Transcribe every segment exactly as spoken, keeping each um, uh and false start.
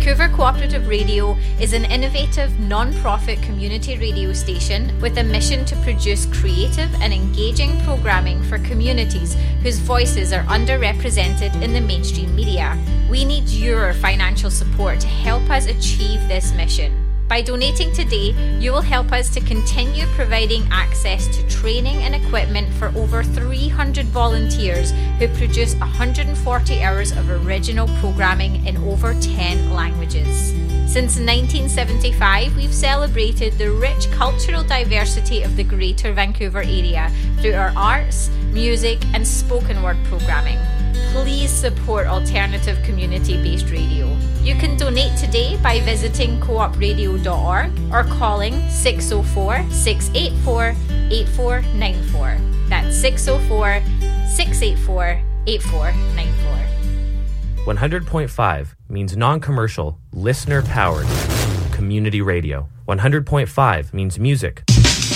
Vancouver Cooperative Radio is an innovative, non-profit community radio station with a mission to produce creative and engaging programming for communities whose voices are underrepresented in the mainstream media. We need your financial support to help us achieve this mission. By donating today, you will help us to continue providing access to training and equipment for over three hundred volunteers who produce one hundred forty hours of original programming in over ten languages. Since nineteen seventy-five, we've celebrated the rich cultural diversity of the Greater Vancouver area through our arts, music, and spoken word programming. Please support alternative community-based radio. You can donate today by visiting co op radio dot org or calling six oh four, six eight four, eight four nine four. That's six oh four, six eight four, eight four nine four. one hundred point five means non-commercial, listener-powered community radio. one hundred point five means music,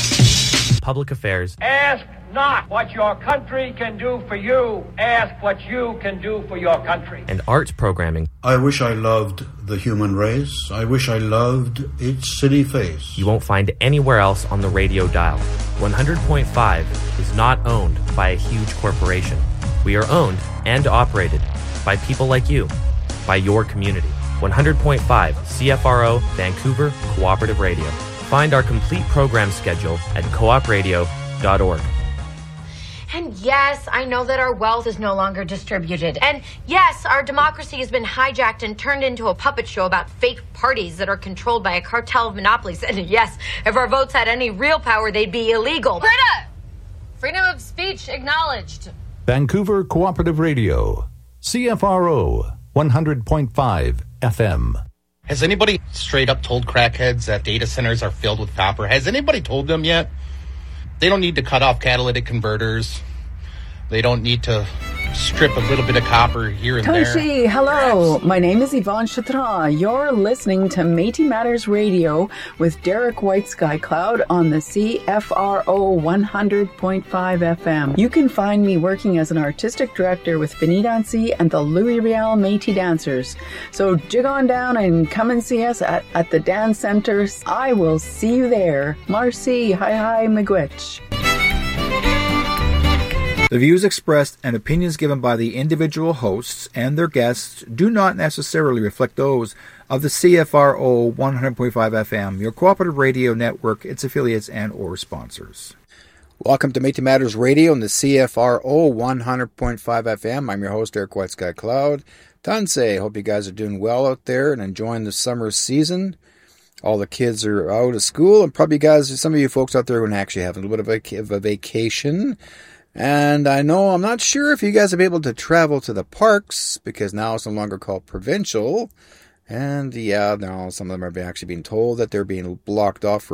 public affairs. Ask not what your country can do for you. Ask what you can do for your country. And arts programming. I wish I loved the human race. I wish I loved its city face. You won't find anywhere else on the radio dial. one hundred point five is not owned by a huge corporation. We are owned and operated by people like you, by your community. one hundred point five C F R O Vancouver Cooperative Radio. Find our complete program schedule at co op radio dot org. And yes, I know that our wealth is no longer distributed. And yes, our democracy has been hijacked and turned into a puppet show about fake parties that are controlled by a cartel of monopolies. And yes, if our votes had any real power, they'd be illegal. Britta! Freedom of speech acknowledged. Vancouver Cooperative Radio, C F R O one hundred point five F M. Has anybody straight up told crackheads that data centers are filled with copper? Has anybody told them yet? They don't need to cut off catalytic converters. They don't need to strip a little bit of copper here and Toshi, there. hello. My name is Yvonne Chatran. You're listening to Métis Matters Radio with Derek White Sky Cloud on the C F R O one hundred point five F M. You can find me working as an artistic director with Benny Dancy and the Louis Riel Métis Dancers. So jig on down and come and see us at, at the dance centers. I will see you there. Marcy, hi hi, Miigwech. The views expressed and opinions given by the individual hosts and their guests do not necessarily reflect those of the C F R O one hundred point five F M, your cooperative radio network, its affiliates, and or sponsors. Welcome to Métis Matters Radio on the C F R O one hundred point five F M. I'm your host, Eric White Sky Cloud. Tansei, hope you guys are doing well out there and enjoying the summer season. All the kids are out of school, and probably guys, some of you folks out there are going to actually have a little bit of a, of a vacation. And I know, I'm not sure if you guys will be able to travel to the parks, because now it's no longer called provincial. And yeah, now some of them are actually being told that they're being blocked off for